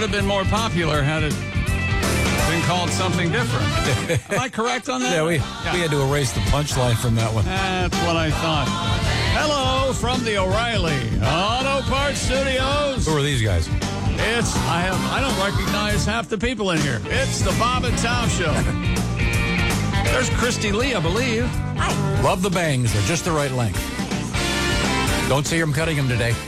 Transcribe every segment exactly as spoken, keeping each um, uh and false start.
have been more popular had it been called something different. Am I correct on that? Yeah, we, yeah. we had to erase the punchline from that one. That's what I thought. Hello from the O'Reilly Auto Parts Studios. Who are these guys? It's, I have, I don't recognize half the people in here. It's the Bob and Tom Show. There's Christy Lee, I believe. Hi. Love the bangs. They're just the right length. Don't say I'm cutting them today.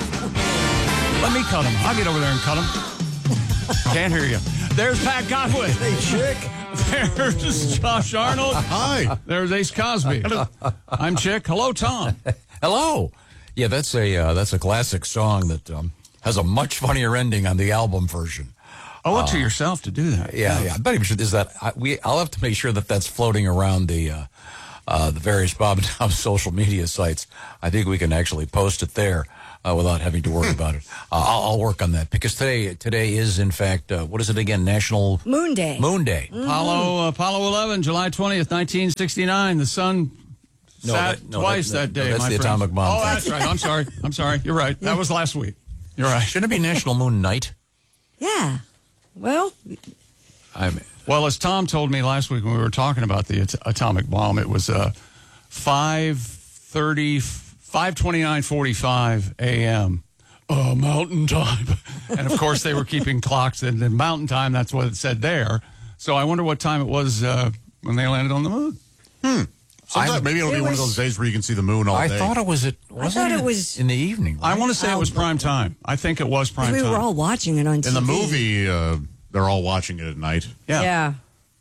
Let me cut them. I'll get over there and cut them. Can't hear you. There's Pat Godwin. Hey, Chick. There's Josh Arnold. Hi. There's Ace Cosby. I'm Chick. Hello, Tom. Hello. Yeah, that's a uh, that's a classic song that um, has a much funnier ending on the album version. Owe it to yourself to do that. Yeah, yeah. I'm not even sure is that I, we. I'll have to make sure that that's floating around the uh, uh, the various Bob and Tom social media sites. I think we can actually post it there uh, without having to worry about it. Uh, I'll, I'll work on that because today today is in fact uh, what is it again? National Moon Day. Moon Day. Mm-hmm. Apollo uh, Apollo eleven, July twentieth, nineteen sixty-nine. The sun No, sat that- no, twice that- that, no, day. that's my the friends. atomic bomb. Oh, that's right. I'm sorry. I'm sorry. You're right. That was last week. You're right. Shouldn't it be National Moon Night? Yeah. Well, I'm. Well, as Tom told me last week when we were talking about the at- atomic bomb, it was uh, five thirty, five twenty-nine forty-five a.m. Uh, mountain time. And, of course, they were keeping clocks. And in mountain time, that's what it said there. So I wonder what time it was uh, when they landed on the moon. Hmm. Sometime, I'm- maybe it'll It be one of was- those days where you can see the moon all I day. thought it was. It wasn't thought it was- in the evening. I right? want to say it was prime time. I think it was prime we time. were all watching it on T V. In the movie, uh, they're all watching it at night. Yeah. Yeah.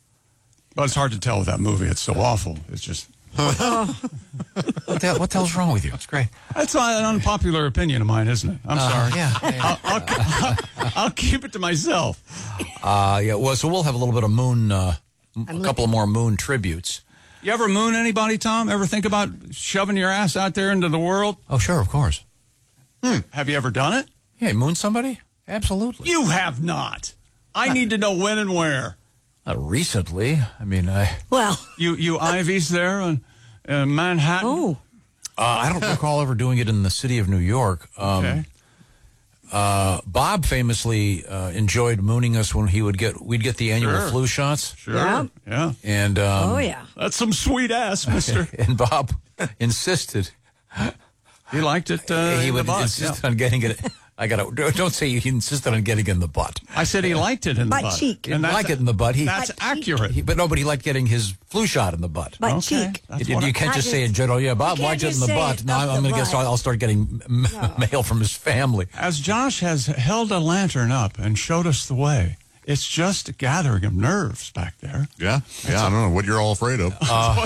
But it's hard to tell with that movie. It's so awful. It's just... What the, hell- what the hell's wrong with you? It's great. That's an unpopular opinion of mine, isn't it? I'm Uh, sorry. Yeah. I'll, I'll, I'll keep it to myself. Uh, yeah. Well, so we'll have a little bit of moon, uh, a I'm couple of more moon tributes. You ever moon anybody, Tom? Ever think about shoving your ass out there into the world? Oh, sure, of course. Hmm. Have you ever done it? Yeah, moon somebody? Absolutely. You have not. I need to know when and where. Uh, recently, I mean, I Well, You you Ivies there in uh, Manhattan? oh, uh, I don't recall ever doing it in the city of New York. Um, Okay. uh, Bob famously uh, enjoyed mooning us when he would get we'd get the annual Sure. flu shots, Sure. Yeah. Yeah. and um, oh yeah. That's some sweet ass, mister. and Bob insisted He liked it uh, he in would the butt. insist Yeah. on getting it. I gotta don't say he insisted on getting it in the butt. I said he liked it in Butt the butt. cheek. He didn't like it in the butt. He, That's Butt cheek. accurate. he but no, but he liked getting his flu shot in the butt. Butt Okay. cheek. That's You, what you I- can't Not just say in just- general, yeah, Bob you liked can't it in the just say butt. it No, up I'm, the I'm going to guess butt. I'll, I'll start getting m- mail from his family. As Josh has held a lantern up and showed us the way, it's just a gathering of nerves back there. Yeah, yeah. I don't know what you're all afraid of.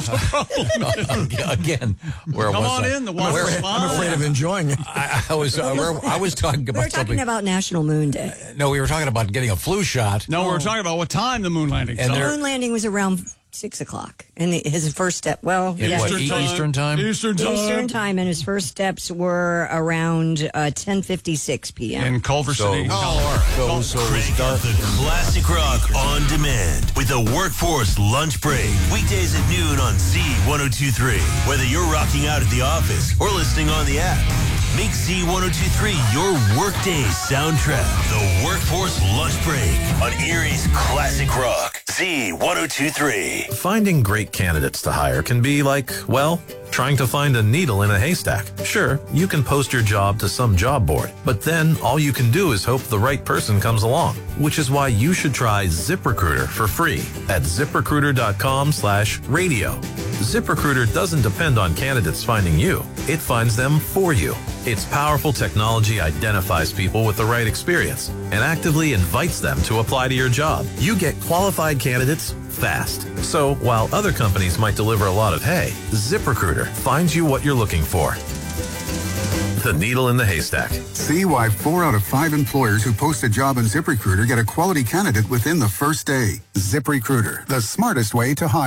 Again, where Come was on I? in, the one Where- with I'm afraid of enjoying it. I, I was uh, where, I was talking We about were talking something. about National Moon Day. no, we were talking about getting a flu shot. No, we were talking about what time the moon landing. And fell. The there- moon landing was around six o'clock, and the, his first step. Well, In yeah, what, E- Eastern time? Eastern time. Eastern time, and his first steps were around uh, ten fifty six p.m. In Culver So, City. so, so it was Crank dark. up the classic rock on demand with the Workforce Lunch Break. Weekdays at noon on Z ten twenty-three. Whether you're rocking out at the office or listening on the app, make Z ten twenty-three your workday soundtrack. The Workforce Lunch Break on Erie's Classic Rock. Z ten twenty-three. Finding great candidates to hire can be like, well, trying to find a needle in a haystack. Sure, you can post your job to some job board, but then all you can do is hope the right person comes along, which is why you should try ZipRecruiter for free at ZipRecruiter.com slash radio. ZipRecruiter doesn't depend on candidates finding you. It finds them for you. Its powerful technology identifies people with the right experience and actively invites them to apply to your job. You get qualified candidates fast. So while other companies might deliver a lot of hay, ZipRecruiter finds you what you're looking for. The needle in the haystack. See why four out of five employers who post a job on ZipRecruiter get a quality candidate within the first day. ZipRecruiter, the smartest way to hire.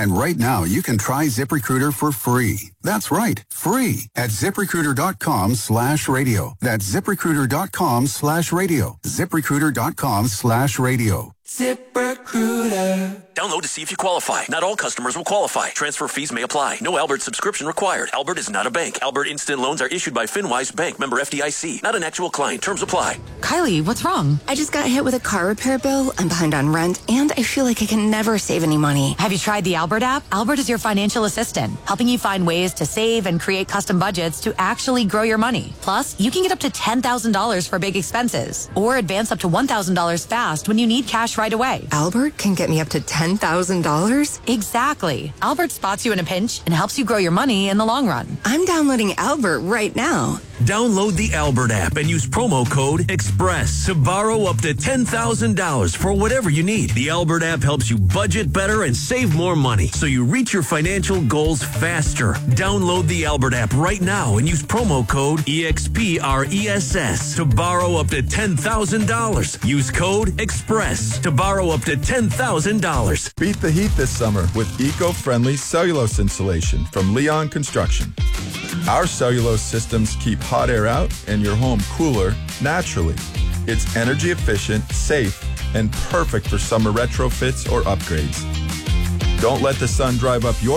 And right now, you can try ZipRecruiter for free. That's right, free at ZipRecruiter.com slash radio. That's ZipRecruiter.com slash radio. ZipRecruiter.com slash radio. ZipRecruiter. Download to see if you qualify. Not all customers will qualify. Transfer fees may apply. No Albert subscription required. Albert is not a bank. Albert Instant Loans are issued by FinWise Bank, member F D I C. Not an actual client. Terms apply. Kylie, what's wrong? I just got hit with a car repair bill. I'm behind on rent, and I feel like I can never save any money. Have you tried the Albert app? Albert is your financial assistant, helping you find ways to save and create custom budgets to actually grow your money. Plus, you can get up to ten thousand dollars for big expenses, or advance up to one thousand dollars fast when you need cash right away. Albert can get me up to ten thousand dollars? Exactly. Albert spots you in a pinch and helps you grow your money in the long run. I'm downloading Albert right now. Download the Albert app and use promo code EXPRESS to borrow up to ten thousand dollars for whatever you need. The Albert app helps you budget better and save more money so you reach your financial goals faster. Download the Albert app right now and use promo code EXPRESS to borrow up to ten thousand dollars. Use code EXPRESS to borrow up to ten thousand dollars. Beat the heat this summer with eco-friendly cellulose insulation from Leon Construction. Our cellulose systems keep hot air out and your home cooler naturally. It's energy efficient, safe, and perfect for summer retrofits or upgrades. Don't let the sun drive up your